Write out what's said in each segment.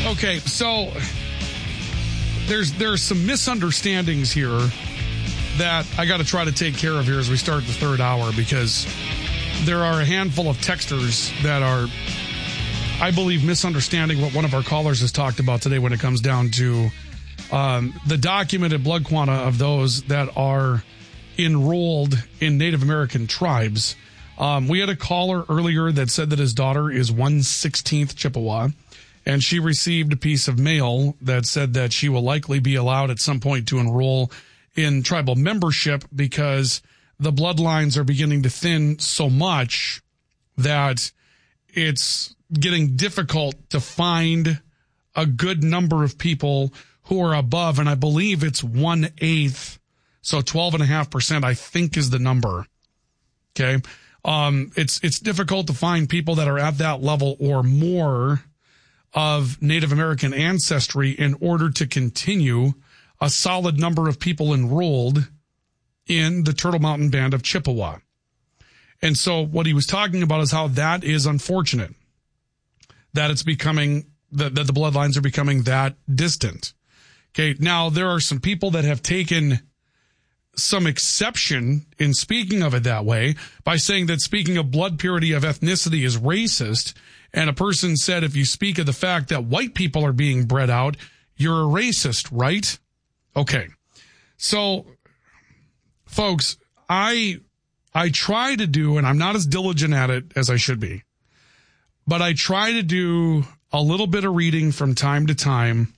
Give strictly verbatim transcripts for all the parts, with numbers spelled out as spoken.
Okay, so there's there's some misunderstandings here that I got to try to take care of here as we start the third hour, because there are a handful of texters that are, I believe, misunderstanding what one of our callers has talked about today when it comes down to um, the documented blood quanta of those that are enrolled in Native American tribes. Um, we had a caller earlier that said that his daughter is one sixteenth Chippewa, and she received a piece of mail that said that she will likely be allowed at some point to enroll in tribal membership because the bloodlines are beginning to thin so much that it's getting difficult to find a good number of people who are above, and I believe it's one-eighth, so twelve point five percent, I think, is the number. Okay? Um, it's it's difficult to find people that are at that level or more of Native American ancestry in order to continue a solid number of people enrolled in the Turtle Mountain Band of Chippewa. And so what he was talking about is how that is unfortunate, that it's becoming, that, that the bloodlines are becoming that distant. Okay, now there are some people that have taken some exception in speaking of it that way by saying that speaking of blood purity of ethnicity is racist. And a person said, if you speak of the fact that white people are being bred out, you're a racist, right? Okay. So, folks, I, I try to do, and I'm not as diligent at it as I should be, but I try to do a little bit of reading from time to time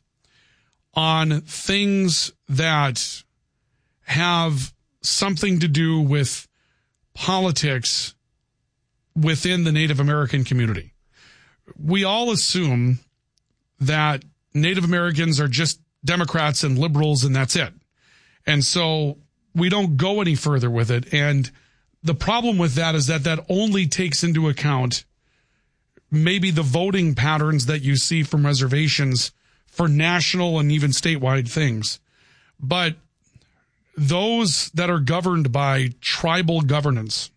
on things that have something to do with politics within the Native American community. We all assume that Native Americans are just Democrats and liberals and that's it. And so we don't go any further with it. And the problem with that is that that only takes into account maybe the voting patterns that you see from reservations for national and even statewide things. But those that are governed by tribal governance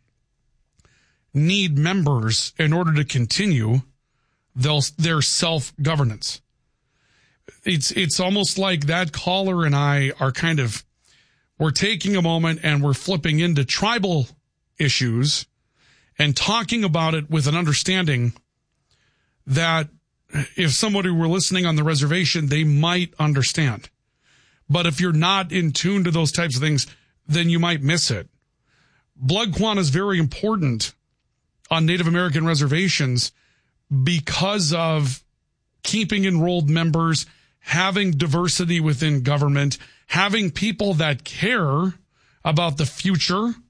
need members in order to continue their self-governance. It's it's almost like that caller and I are kind of, we're taking a moment and we're flipping into tribal issues and talking about it with an understanding that if somebody were listening on the reservation, they might understand. But if you're not in tune to those types of things, then you might miss it. Blood quanta is very important on Native American reservations because of keeping enrolled members, having diversity within government, having people that care about the future